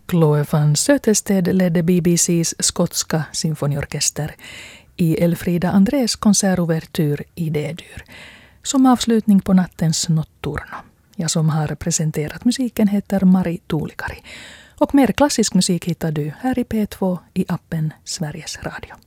Chloe van Sötested ledde BBCs skotska symfoniorkester i Elfrida Andrés konsertouvertyr i D-dur, som avslutning på nattens notturno. Jag som har presenterat musiken heter Mari Tuulikari. Och mer klassisk musik hittar du här i P2 i appen Sveriges Radio.